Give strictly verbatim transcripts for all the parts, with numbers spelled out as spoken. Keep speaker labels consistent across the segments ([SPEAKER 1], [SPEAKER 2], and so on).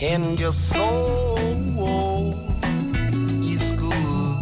[SPEAKER 1] in your soul is good.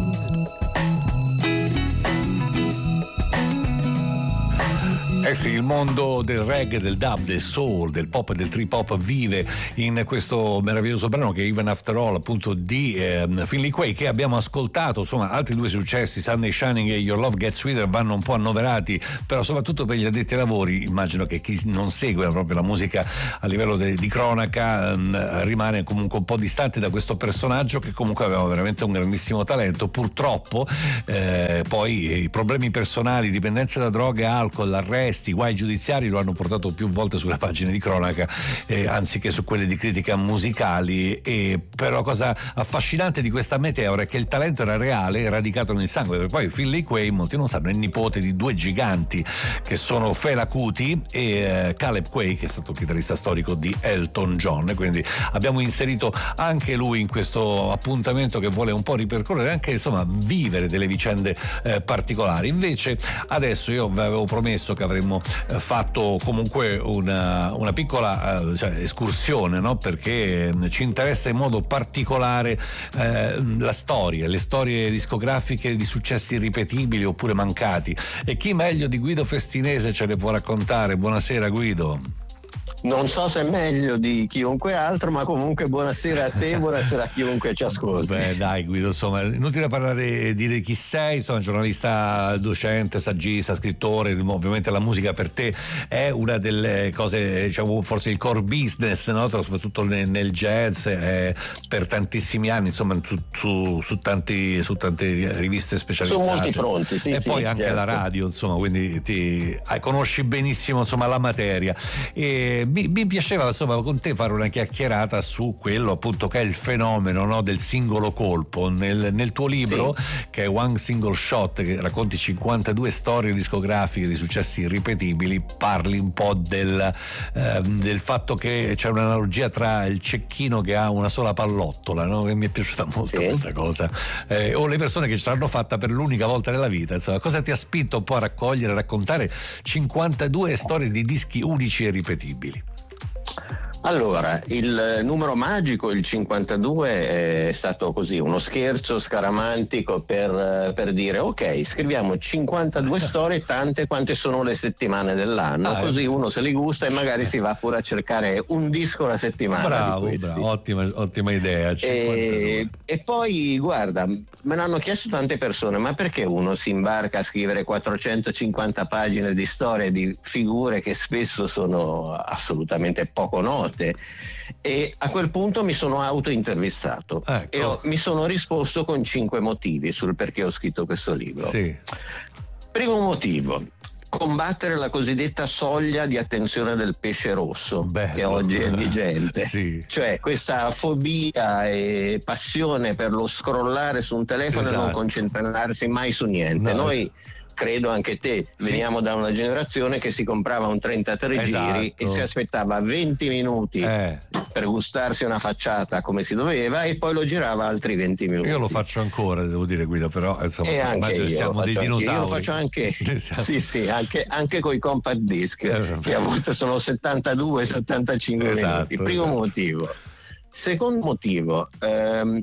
[SPEAKER 2] Eh sì, il mondo del reggae, del dub, del soul, del pop e del trip hop vive in questo meraviglioso brano che è Even After All, appunto di eh, Finley Quaye, che abbiamo ascoltato. Insomma, altri due successi, Sunday Shining e Your Love Gets Sweeter, vanno un po' annoverati, però soprattutto per gli addetti ai lavori immagino che chi non segue proprio la musica a livello de, di cronaca ehm, rimane comunque un po' distante da questo personaggio che comunque aveva veramente un grandissimo talento. Purtroppo eh, poi i problemi personali, dipendenza da droghe, alcol, arresti, guai giudiziari lo hanno portato più volte sulle pagine di cronaca eh, anziché su quelle di critica musicali. E però la cosa affascinante di questa meteora è che il talento era reale, radicato nel sangue, perché poi Finley Quaye, molti non sanno, è nipote di due giganti che sono Fela Kuti e eh, Caleb Quaye, che è stato il chitarrista storico di Elton John, e quindi abbiamo inserito anche lui in questo appuntamento che vuole un po' ripercorrere, anche insomma vivere delle vicende eh, particolari. Invece adesso io vi avevo promesso che avremmo fatto comunque una, una piccola eh, cioè, escursione, no? Perché ci interessa in modo particolare eh, la storia, le storie discografiche di successi irripetibili oppure mancati, e chi meglio di Guido Festinese ce le può raccontare. Buonasera Guido.
[SPEAKER 3] Non so se è meglio di chiunque altro, ma comunque buonasera a te, buonasera a chiunque ci ascolti.
[SPEAKER 2] Beh dai Guido, insomma, inutile parlare, dire chi sei, insomma, giornalista, docente, saggista, scrittore. Ovviamente la musica per te è una delle cose, diciamo, forse il core business, no? Soprattutto nel, nel jazz, eh, per tantissimi anni, insomma, su, su, su, tanti, su tante riviste specializzate.
[SPEAKER 3] Su molti fronti, sì.
[SPEAKER 2] E
[SPEAKER 3] sì,
[SPEAKER 2] poi anche
[SPEAKER 3] certo.
[SPEAKER 2] La radio, insomma, quindi ti eh, conosci benissimo, insomma, la materia. E Mi, mi piaceva insomma con te fare una chiacchierata su quello appunto che è il fenomeno, no, del singolo colpo. Nel, nel tuo libro, sì, che è One Single Shot, che racconti cinquantadue storie discografiche di successi irripetibili, parli un po' del, eh, del fatto che c'è un'analogia tra il cecchino che ha una sola pallottola, no? Che mi è piaciuta molto, sì, questa cosa, eh, o le persone che ce l'hanno fatta per l'unica volta nella vita. Insomma, cosa ti ha spinto un po' a raccogliere, a raccontare cinquantadue storie di dischi unici e ripetibili?
[SPEAKER 3] Allora, il numero magico, il cinquantadue, è stato così uno scherzo scaramantico per, per dire ok, scriviamo cinquantadue storie, tante quante sono le settimane dell'anno, ah, così uno se li gusta e magari si va pure a cercare un disco alla settimana.
[SPEAKER 2] Bravo, bravo, ottima, ottima idea.
[SPEAKER 3] E, e poi guarda, me l'hanno chiesto tante persone, ma perché uno si imbarca a scrivere quattrocentocinquanta pagine di storie di figure che spesso sono assolutamente poco note? E a quel punto mi sono autointervistato, ecco, e ho, mi sono risposto con cinque motivi sul perché ho scritto questo libro.
[SPEAKER 2] Sì.
[SPEAKER 3] Primo motivo: combattere la cosiddetta soglia di attenzione del pesce rosso. Bello. Che oggi è vigente. Sì. Cioè questa fobia e passione per lo scrollare su un telefono, esatto, e non concentrarsi mai su niente. No, noi credo anche te, sì, veniamo da una generazione che si comprava un trentatré, esatto, giri e si aspettava venti minuti eh. per gustarsi una facciata come si doveva e poi lo girava altri venti minuti.
[SPEAKER 2] Io lo faccio ancora, devo dire Guido, però insomma,
[SPEAKER 3] e anche io,
[SPEAKER 2] siamo dei dinosauri.
[SPEAKER 3] Io lo faccio anche, sì sì, anche, anche con i compact disc, eh, che a volte sono settantadue settantacinque
[SPEAKER 2] esatto,
[SPEAKER 3] minuti. Primo, esatto, motivo. Secondo motivo, ehm,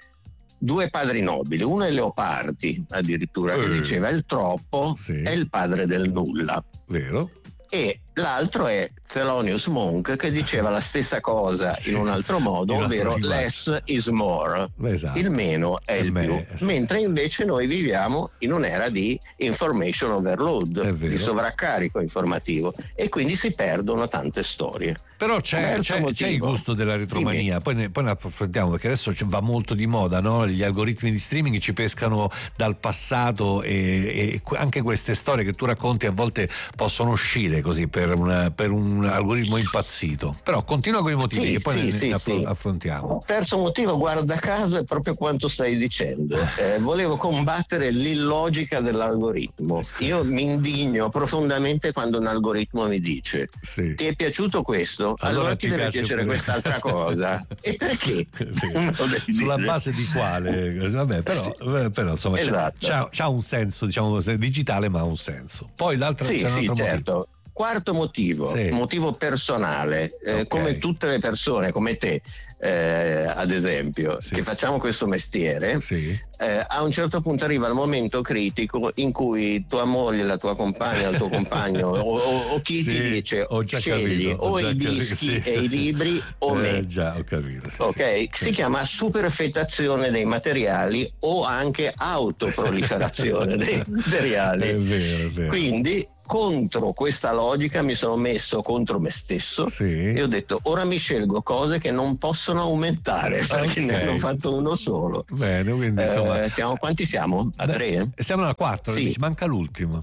[SPEAKER 3] due padri nobili, uno è Leopardi addirittura, eh. che diceva il troppo, sì, è il padre del nulla.
[SPEAKER 2] Vero.
[SPEAKER 3] E l'altro è Thelonious Monk, che diceva la stessa cosa, sì, in un altro modo, in ovvero altro less is more, esatto, il meno è il, il più, me, sì, mentre invece noi viviamo in un'era di information overload, di sovraccarico informativo, e quindi si perdono tante storie.
[SPEAKER 2] Però c'è, c'è, c'è il gusto della retromania, poi ne, poi ne approfondiamo, perché adesso va molto di moda, no? Gli algoritmi di streaming ci pescano dal passato e, e anche queste storie che tu racconti a volte possono uscire così per, una, per un algoritmo impazzito. Però continua con i motivi, sì, che poi sì, ne, sì, ne sì. affrontiamo.
[SPEAKER 3] Terzo motivo, guarda caso, è proprio quanto stai dicendo. Eh, volevo combattere l'illogica dell'algoritmo. Io mi indigno profondamente quando un algoritmo mi dice, sì, ti è piaciuto questo? Allora, allora ti, ti deve piacere pure quest'altra cosa. E perché?
[SPEAKER 2] Sulla base di quale? Vabbè, però, sì, però insomma, esatto, c'ha, c'ha un senso, diciamo, digitale, ma ha un senso. Poi l'altra,
[SPEAKER 3] sì,
[SPEAKER 2] c'è un
[SPEAKER 3] sì,
[SPEAKER 2] altro
[SPEAKER 3] certo.
[SPEAKER 2] motivo.
[SPEAKER 3] Quarto motivo, sì. motivo personale, eh, okay. come tutte le persone, come te, eh, ad esempio, sì. che facciamo questo mestiere, sì. eh, a un certo punto arriva il momento critico in cui tua moglie, la tua compagna, il tuo compagno o, o, o chi sì, ti dice scegli capito, o i dischi capito, sì, e sì. i libri o eh, me.
[SPEAKER 2] Già, ho capito. Sì,
[SPEAKER 3] ok,
[SPEAKER 2] sì.
[SPEAKER 3] si chiama superfettazione dei materiali o anche autoproliferazione dei materiali.
[SPEAKER 2] È vero, è vero.
[SPEAKER 3] Quindi contro questa logica mi sono messo contro me stesso sì. e ho detto ora mi scelgo cose che non possono aumentare perché okay. ne hanno fatto uno solo.
[SPEAKER 2] Bene, quindi insomma
[SPEAKER 3] eh, siamo, quanti siamo? A tre?
[SPEAKER 2] Siamo a quattro, sì. manca l'ultimo.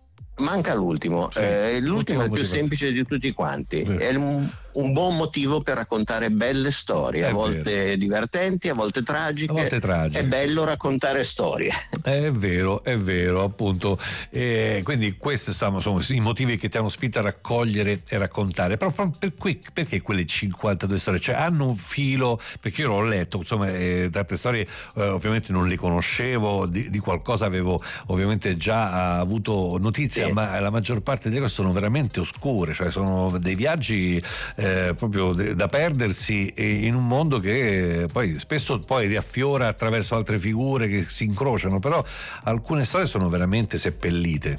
[SPEAKER 3] Manca l'ultimo, sì, eh, l'ultimo è il più semplice di tutti quanti, Beh. è un, un buon motivo per raccontare belle storie, è a volte vero. divertenti, a volte tragiche,
[SPEAKER 2] a volte tragiche.
[SPEAKER 3] È bello raccontare storie.
[SPEAKER 2] È vero, è vero, appunto, eh, quindi questi sono, sono i motivi che ti hanno spinto a raccogliere e raccontare, però per que, perché quelle cinquantadue storie? Cioè hanno un filo, perché io l'ho letto, insomma, eh, tante storie eh, ovviamente non le conoscevo, di, di qualcosa avevo ovviamente già avuto notizia, sì. ma la maggior parte di queste sono veramente oscure, cioè sono dei viaggi eh, proprio de, da perdersi in un mondo che poi spesso poi riaffiora attraverso altre figure che si incrociano, però alcune storie sono veramente seppellite.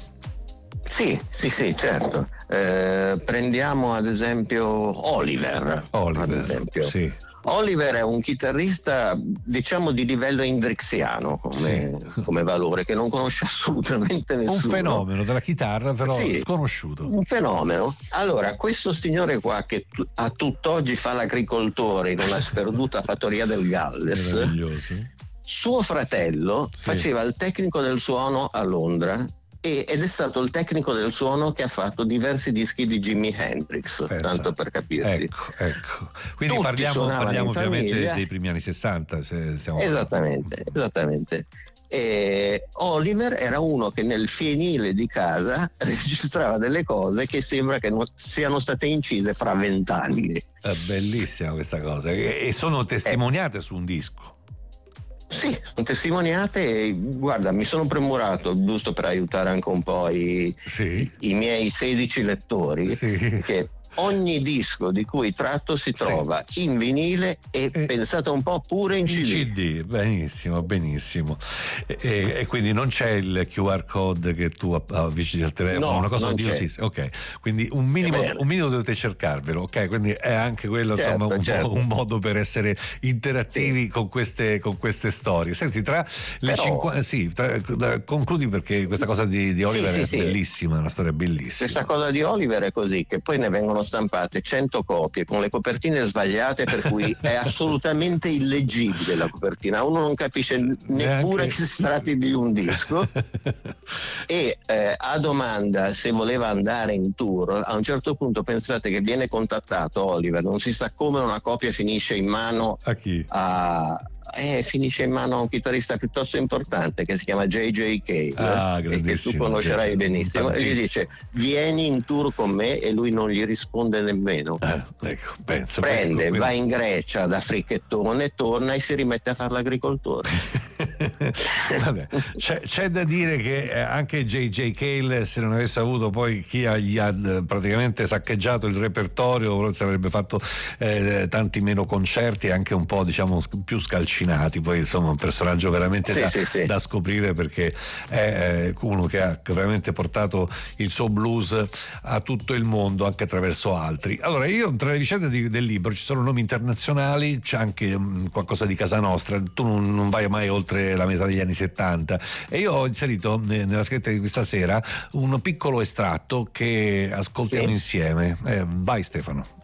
[SPEAKER 3] Sì, sì, sì, certo. Eh, prendiamo ad esempio Oliver.
[SPEAKER 2] Oliver,
[SPEAKER 3] ad esempio.
[SPEAKER 2] Sì.
[SPEAKER 3] Oliver è un chitarrista, diciamo, di livello indrixiano come, sì. come valore, che non conosce assolutamente nessuno.
[SPEAKER 2] Un fenomeno della chitarra, però sì, sconosciuto.
[SPEAKER 3] Un fenomeno. Allora, questo signore qua che t- a tutt'oggi fa l'agricoltore in una sperduta fattoria del Galles.
[SPEAKER 2] Meraviglioso.
[SPEAKER 3] Suo fratello sì. faceva il tecnico del suono a Londra e, ed è stato il tecnico del suono che ha fatto diversi dischi di Jimi Hendrix, Pensa. tanto per capirti.
[SPEAKER 2] Ecco, ecco. Quindi Tutti parliamo, parliamo ovviamente famiglia. dei primi anni sessanta. Se stiamo
[SPEAKER 3] esattamente, parlando. esattamente. E Oliver era uno che nel fienile di casa registrava delle cose che sembra che non siano state incise fra vent'anni.
[SPEAKER 2] È bellissima questa cosa e sono testimoniate eh. su un disco.
[SPEAKER 3] Sì, sono testimoniate e guarda, mi sono premurato giusto per aiutare anche un po' i, sì. i, i miei sedici lettori sì. che ogni disco di cui tratto si trova sì. in vinile e eh, pensate un po' pure in C D.
[SPEAKER 2] C D, benissimo, benissimo. E, e, e quindi non c'è il Q R code che tu avvicini al telefono,
[SPEAKER 3] no,
[SPEAKER 2] una cosa
[SPEAKER 3] non
[SPEAKER 2] di
[SPEAKER 3] c'è.
[SPEAKER 2] Sì, ok. Quindi un minimo, un minimo dovete cercarvelo, ok? Quindi è anche quello certo, insomma un, certo. un modo per essere interattivi sì. con queste con queste storie. Senti, tra le
[SPEAKER 3] Però...
[SPEAKER 2] cinquanta sì, tra, da, concludi perché questa cosa di, di Oliver sì, sì, è bellissima, sì. una storia bellissima.
[SPEAKER 3] Questa cosa di Oliver è così, che poi ne vengono stampate cento copie con le copertine sbagliate, per cui è assolutamente illeggibile la copertina, uno non capisce neppure Neanche... che si tratti di un disco. E eh, a domanda se voleva andare in tour, a un certo punto pensate che viene contattato Oliver, non si sa come, una copia finisce in mano
[SPEAKER 2] a chi?
[SPEAKER 3] A, eh, finisce in mano a un chitarrista piuttosto importante che si chiama J J Cale,
[SPEAKER 2] ah,
[SPEAKER 3] e che tu conoscerai benissimo, e gli dice vieni in tour con me e lui non gli risponde nemmeno.
[SPEAKER 2] Eh, ecco, penso,
[SPEAKER 3] prende,
[SPEAKER 2] ecco,
[SPEAKER 3] va in Grecia da fricchettone, torna e si rimette a fare l'agricoltore.
[SPEAKER 2] Vabbè, c'è, c'è da dire che anche J J Cale, se non avesse avuto poi chi gli ha praticamente saccheggiato il repertorio, forse avrebbe fatto eh, tanti meno concerti e anche un po' diciamo più scalcinati. Poi insomma un personaggio veramente
[SPEAKER 3] sì,
[SPEAKER 2] da,
[SPEAKER 3] sì, sì.
[SPEAKER 2] da scoprire, perché è uno che ha veramente portato il suo blues a tutto il mondo anche attraverso altri. Allora, io tra le vicende di, del libro ci sono nomi internazionali, c'è anche um, qualcosa di casa nostra, tu non, non vai mai oltre la metà degli anni settanta, e io ho inserito eh, nella scritta di questa sera un piccolo estratto che ascoltiamo sì. insieme. Eh, vai Stefano.